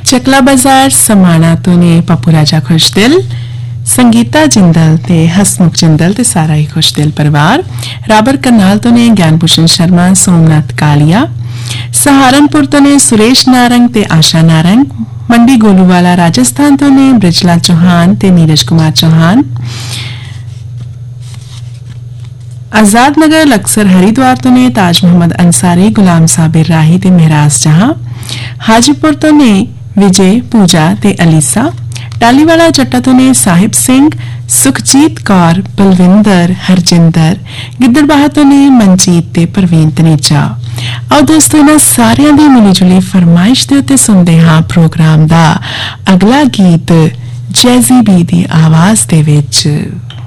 चकला बाजार समाना तो ने पप्पू राजा खुशदिल, संगीता जिंदल ते हसमुख जिंदल ते सारा ही खुशदिल परिवार, राबर करनाल तो ने ज्ञानभूषण शर्मा, सोमनाथ कालिया, सहारनपुर तो ने सुरेश नारंग ते आशा नारंग, मंडी गोलूवाला राजस्थान तो ने ब्रिजलाल चौहान ते नीरज कुमार चौहान, आजाद नगर लक्सर हरिद्वार तो ने ताज मोहम्मद अंसारी, गुलाम साबिर राही ते महराज जहां, हाजीपुर तो ने विजय पूजा ते अलीसा, टालीवाला जट्टा तो ने साहिब सिंह, सुखजीत कौर, बलविंदर, हरजिंदर, गिद्दड़बाहा तो ने मनजीत ते परवीन तनेजा। आओ दोस्तों इन्हां सारियां दी मिली जुली फरमाइश दे उत्ते सुनदे हां प्रोग्राम दा अगला गीत जैज़ी बी दी आवाज दे विच।